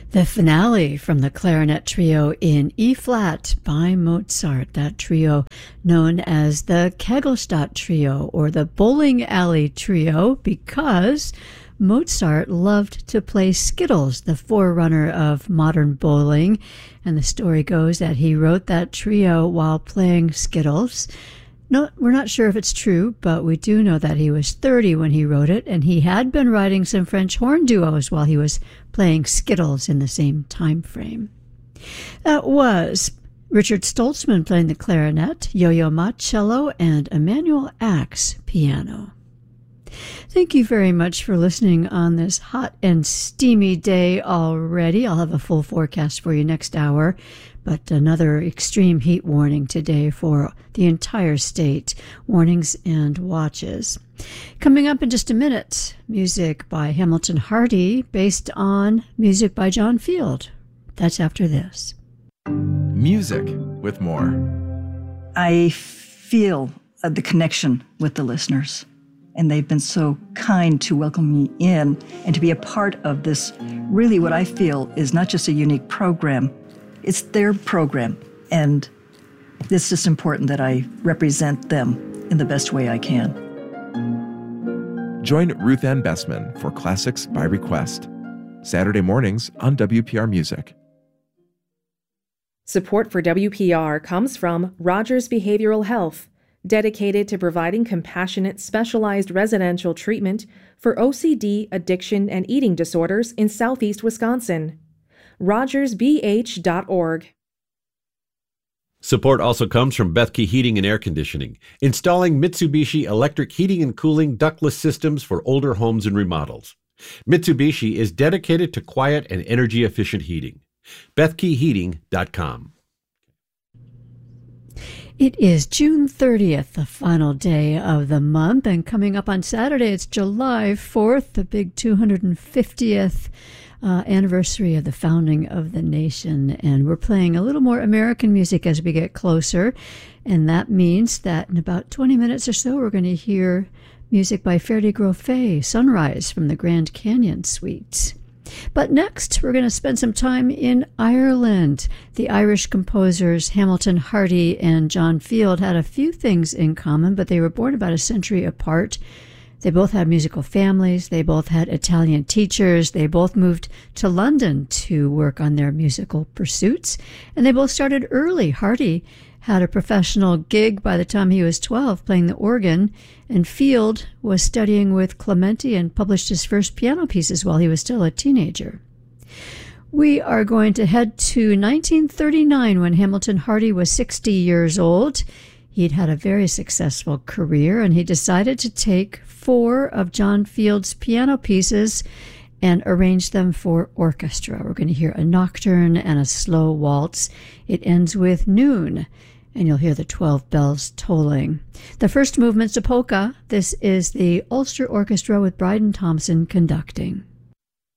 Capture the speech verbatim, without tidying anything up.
The finale from the clarinet trio in E-flat by Mozart, that trio known as the Kegelstadt Trio or the Bowling Alley Trio because Mozart loved to play skittles, the forerunner of modern bowling, and the story goes that he wrote that trio while playing skittles. No, we're not sure if it's true, but we do know that he was thirty when he wrote it, and he had been writing some French horn duos while he was playing skittles in the same time frame. That was Richard Stoltzman playing the clarinet, Yo-Yo Ma cello, and Emanuel Axe piano. Thank you very much for listening on this hot and steamy day already. I'll have a full forecast for you next hour, but another extreme heat warning today for the entire state, warnings and watches. Coming up in just a minute, music by Hamilton Hardy based on music by John Field. That's after this. Music with more. I feel uh, the connection with the listeners, and they've been so kind to welcome me in and to be a part of this, really what I feel is not just a unique program, it's their program, and it's just important that I represent them in the best way I can. Join Ruth Ann Bessman for Classics by Request, Saturday mornings on W P R Music. Support for W P R comes from Rogers Behavioral Health, dedicated to providing compassionate, specialized residential treatment for O C D, addiction, and eating disorders in southeast Wisconsin. rogers b h dot org. Support also comes from Bethke Heating and Air Conditioning, installing Mitsubishi electric heating and cooling ductless systems for older homes and remodels. Mitsubishi is dedicated to quiet and energy-efficient heating. Bethke Heating dot com. It is June thirtieth, the final day of the month, and coming up on Saturday, it's July fourth, the big two hundred fiftieth uh, anniversary of the founding of the nation. And we're playing a little more American music as we get closer, and that means that in about twenty minutes or so, we're going to hear music by Ferdi Grofé, Sunrise from the Grand Canyon Suite. But next, we're going to spend some time in Ireland. The Irish composers Hamilton Hardy and John Field had a few things in common, but they were born about a century apart. They both had musical families. They both had Italian teachers. They both moved to London to work on their musical pursuits. And they both started early. Hardy had a professional gig by the time he was twelve playing the organ, and Field was studying with Clementi and published his first piano pieces while he was still a teenager. We are going to head to nineteen thirty-nine when Hamilton Hardy was sixty years old. He'd had a very successful career, and he decided to take four of John Field's piano pieces and arrange them for orchestra. We're going to hear a nocturne and a slow waltz. It ends with Noon, and you'll hear the twelve bells tolling. The first movement's a polka. This is the Ulster Orchestra with Bryden Thompson conducting.